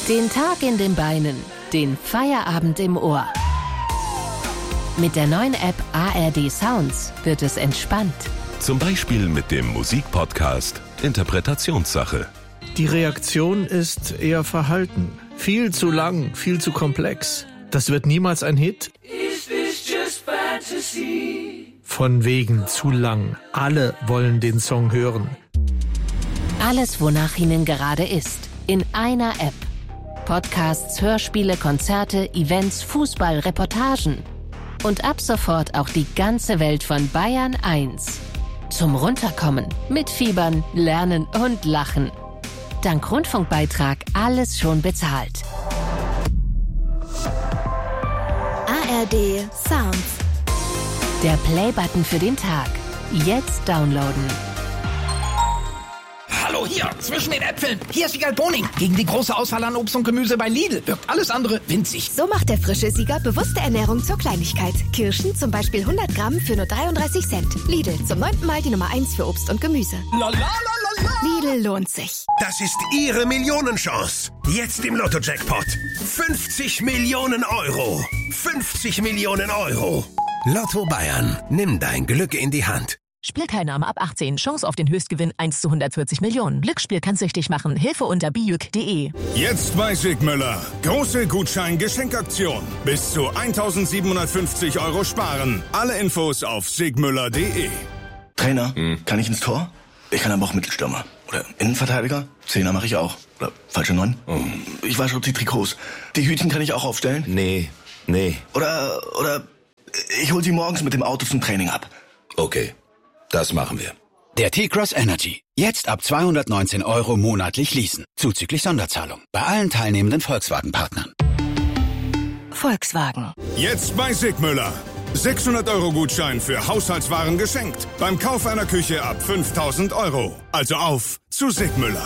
Den Tag in den Beinen, den Feierabend im Ohr. Mit der neuen App ARD Sounds wird es entspannt. Zum Beispiel mit dem Musikpodcast Interpretationssache. Die Reaktion ist eher verhalten. Viel zu lang, viel zu komplex. Das wird niemals ein Hit. Is this just fantasy? Von wegen zu lang. Alle wollen den Song hören. Alles, wonach Ihnen gerade ist, in einer App. Podcasts, Hörspiele, Konzerte, Events, Fußball, Reportagen. Und ab sofort auch die ganze Welt von Bayern 1. Zum Runterkommen, mitfiebern, lernen und lachen. Dank Rundfunkbeitrag alles schon bezahlt. ARD Sounds. Der Play-Button für den Tag. Jetzt downloaden. Hallo hier, zwischen den Äpfeln. Hier ist Siegal Boning. Gegen die große Auswahl an Obst und Gemüse bei Lidl wirkt alles andere winzig. So macht der frische Sieger bewusste Ernährung zur Kleinigkeit. Kirschen zum Beispiel 100 Gramm für nur 33 Cent. Lidl, zum 9. Mal die Nummer 1 für Obst und Gemüse. La la la la la. Lidl lohnt sich. Das ist Ihre Millionenchance. Jetzt im Lotto-Jackpot. 50 Millionen Euro. 50 Millionen Euro. Lotto Bayern. Nimm dein Glück in die Hand. Spielteilnahme ab 18. Chance auf den Höchstgewinn 1 zu 140 Millionen. Glücksspiel kann süchtig machen. Hilfe unter bijuk.de. Jetzt bei Sigmüller. Große Gutschein-Geschenkaktion. Bis zu 1.750 Euro sparen. Alle Infos auf sigmüller.de. Trainer, kann ich ins Tor? Ich kann aber auch Mittelstürmer. Oder Innenverteidiger? Zehner mache ich auch. Oder falsche 9? Ich wasche auch die Trikots. Die Hütchen kann ich auch aufstellen? Nee. Oder ich hol sie morgens mit dem Auto zum Training ab. Okay. Das machen wir. Der T-Cross Energy. Jetzt ab 219 Euro monatlich leasen. Zuzüglich Sonderzahlung. Bei allen teilnehmenden Volkswagen-Partnern. Volkswagen. Jetzt bei Sigmüller. 600 Euro Gutschein für Haushaltswaren geschenkt. Beim Kauf einer Küche ab 5.000 Euro. Also auf zu Sigmüller.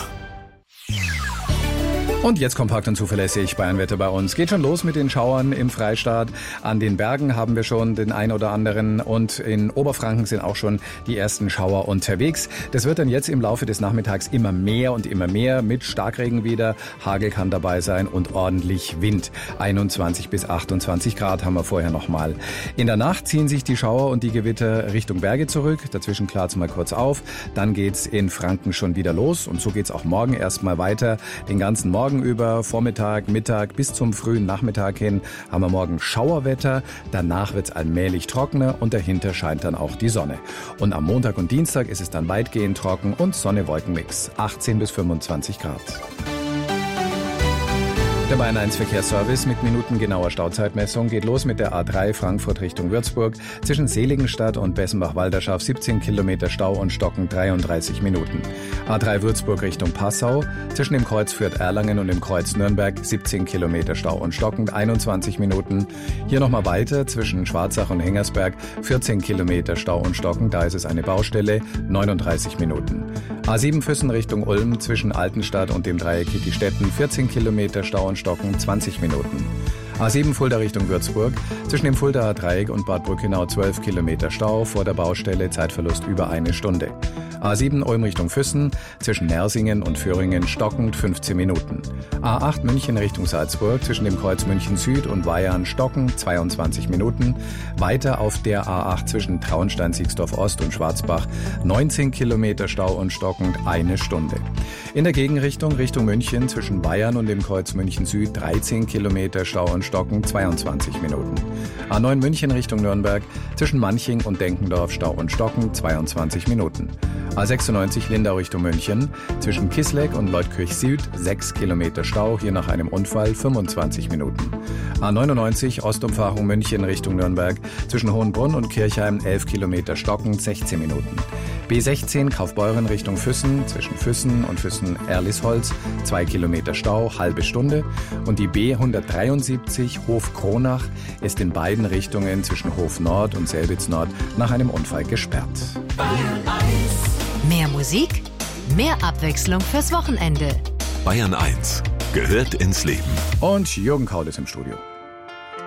Und jetzt kompakt und zuverlässig Bayernwetter bei uns. Geht schon los mit den Schauern im Freistaat. An den Bergen haben wir schon den ein oder anderen und in Oberfranken sind auch schon die ersten Schauer unterwegs. Das wird dann jetzt im Laufe des Nachmittags immer mehr mit Starkregen wieder. Hagel kann dabei sein und ordentlich Wind. 21 bis 28 Grad haben wir vorher nochmal. In der Nacht ziehen sich die Schauer und die Gewitter Richtung Berge zurück. Dazwischen klart's mal kurz auf. Dann geht's in Franken schon wieder los und so geht's auch morgen erstmal weiter. Den ganzen Morgen über, Vormittag, Mittag bis zum frühen Nachmittag hin haben wir morgen Schauerwetter. Danach wird's allmählich trockener und dahinter scheint dann auch die Sonne. Und am Montag und Dienstag ist es dann weitgehend trocken und Sonne-Wolken-Mix. 18 bis 25 Grad. Der Bayern 1 Verkehrsservice mit minutengenauer Stauzeitmessung geht los mit der A3 Frankfurt Richtung Würzburg. Zwischen Seligenstadt und Bessenbach-Walderschaft 17 Kilometer Stau und Stocken 33 Minuten. A3 Würzburg Richtung Passau. Zwischen dem Kreuz Fürth-Erlangen und dem Kreuz Nürnberg 17 Kilometer Stau und Stocken 21 Minuten. Hier nochmal weiter zwischen Schwarzach und Hengersberg 14 Kilometer Stau und Stocken. Da ist es eine Baustelle 39 Minuten. A7 Füssen Richtung Ulm zwischen Altenstadt und dem Dreieck Kittistetten 14 Kilometer Stau und Stocken 20 Minuten. A7 Fulda Richtung Würzburg, zwischen dem Fuldaer Dreieck und Bad Brückenau 12 Kilometer Stau, vor der Baustelle Zeitverlust über 1 Stunde. A7 Ulm Richtung Füssen, zwischen Nersingen und Föhringen stockend 15 Minuten. A8 München Richtung Salzburg, zwischen dem Kreuz München Süd und Weihern stockend 22 Minuten. Weiter auf der A8 zwischen Traunstein-Siegsdorf Ost und Schwarzbach 19 Kilometer Stau und stockend 1 Stunde. In der Gegenrichtung Richtung München zwischen Bayern und dem Kreuz München Süd 13 Kilometer Stau und stockend 22 Minuten. A9 München Richtung Nürnberg zwischen Manching und Denkendorf Stau und stockend 22 Minuten. A96 Lindau Richtung München zwischen Kisleck und Leutkirch Süd 6 Kilometer Stau, hier nach einem Unfall 25 Minuten. A99 Ostumfahrung München Richtung Nürnberg zwischen Hohenbrunn und Kirchheim 11 Kilometer stockend 16 Minuten. B16 Kaufbeuren Richtung Füssen, zwischen Füssen und Füssen-Erlisholz 2 Kilometer Stau, halbe Stunde. Und die B173 Hof-Kronach ist in beiden Richtungen zwischen Hof Nord und Selbitz Nord nach einem Unfall gesperrt. Mehr Musik, mehr Abwechslung fürs Wochenende. Bayern 1 gehört ins Leben. Und Jürgen Kaul ist im Studio.